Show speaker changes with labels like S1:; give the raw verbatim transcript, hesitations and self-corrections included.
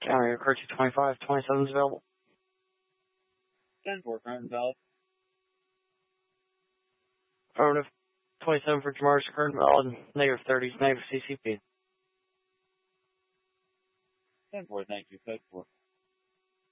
S1: County, occur two twenty-five, twenty-seven is available.
S2: ten four, current valid.
S1: Affirmative. twenty-seven for Jamarcus, current valid. Negative thirty is negative C C P.
S2: ten four, thank you. Code four.